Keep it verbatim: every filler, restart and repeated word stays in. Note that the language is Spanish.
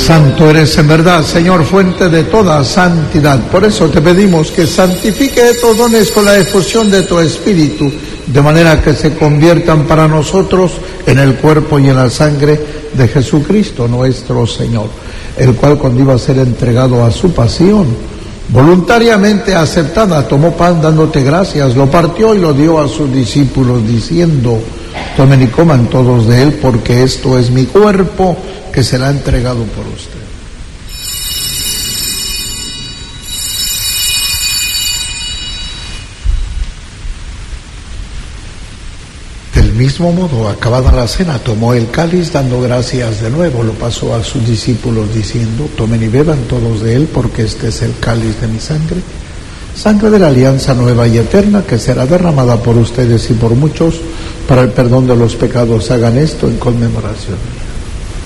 Santo eres en verdad, Señor, fuente de toda santidad. Por eso te pedimos que santifique estos dones con la efusión de tu Espíritu, de manera que se conviertan para nosotros en el cuerpo y en la sangre de Jesucristo nuestro Señor, el cual, cuando iba a ser entregado a su pasión, voluntariamente aceptada, tomó pan dándote gracias, lo partió y lo dio a sus discípulos, diciendo: tomen y coman todos de él, porque esto es mi cuerpo que será entregado por usted. Del mismo modo, acabada la cena, tomó el cáliz, dando gracias de nuevo, lo pasó a sus discípulos, diciendo: tomen y beban todos de él, porque este es el cáliz de mi sangre, sangre de la alianza nueva y eterna, que será derramada por ustedes y por muchos para el perdón de los pecados. Hagan esto en conmemoración.